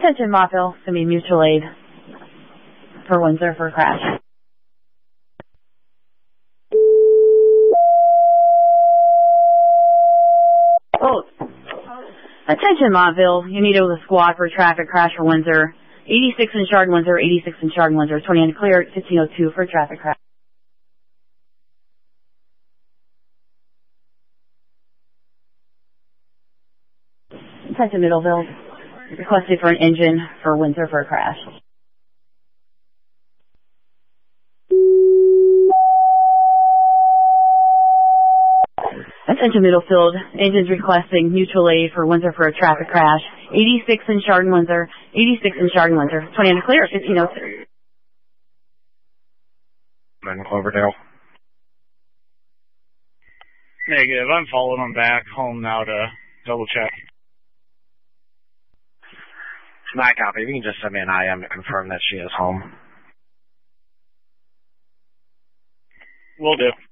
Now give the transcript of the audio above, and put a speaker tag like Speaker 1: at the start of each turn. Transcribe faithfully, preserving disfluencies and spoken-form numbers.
Speaker 1: Attention Montville, semi mutual aid for Windsor for a crash. Oh. Attention Montville, you need a squad for a traffic crash for Windsor. eighty-six in Chardon, Windsor, eighty-six in Chardon, Windsor, twenty-nine clear at fifteen oh two for a traffic crash. Attention Middleville, requested for an engine for Windsor for a crash. Attention Middlefield, engines requesting mutual aid for Windsor for a traffic crash. eighty-six in Chardon, Windsor, eighty-six in Chardon, Windsor, twenty-nine clear at fifteen oh three.
Speaker 2: nine Cloverdale.
Speaker 3: Negative. I'm following them back home now to double check.
Speaker 2: Not copy. You can just send me an I M to confirm that she is home.
Speaker 3: Will do.